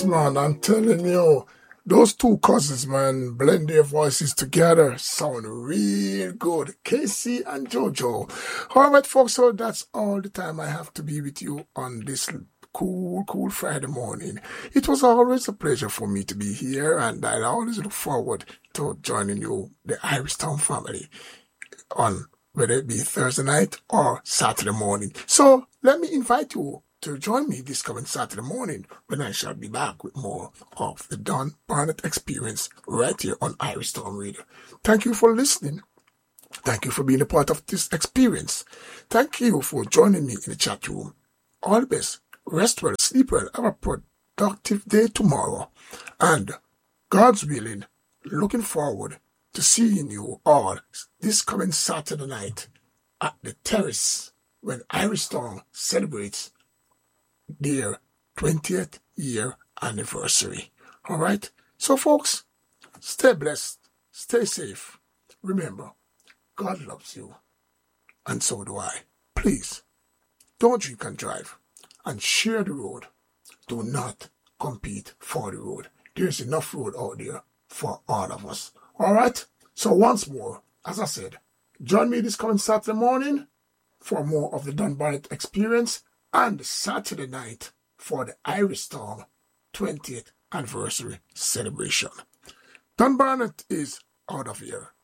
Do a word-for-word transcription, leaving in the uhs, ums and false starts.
Man, I'm telling you, those two cousins, man, blend their voices together, sound real good. Casey and Jojo. All right, folks, so that's all the time I have to be with you on this cool, cool Friday morning. It was always a pleasure for me to be here, and I always look forward to joining you, the Irish Town family, on whether it be Thursday night or Saturday morning. So let me invite you to join me this coming Saturday morning when I shall be back with more of the Don Barnett Experience right here on Irish Town Radio. Thank you for listening. Thank you for being a part of this experience. Thank you for joining me in the chat room. All the best. Rest well, sleep well, have a productive day tomorrow. And God's willing, looking forward to seeing you all this coming Saturday night at the Terrace when Irish Town celebrates their twentieth year anniversary. All right? So, folks, stay blessed, stay safe. Remember, God loves you, and so do I. Please, don't drink and drive, and share the road. Do not compete for the road. There's enough road out there for all of us. All right? So once more, as I said, join me this coming Saturday morning for more of the Don Barnett Experience, and Saturday night for the Irish Town twentieth anniversary celebration. Don Barnett is out of here.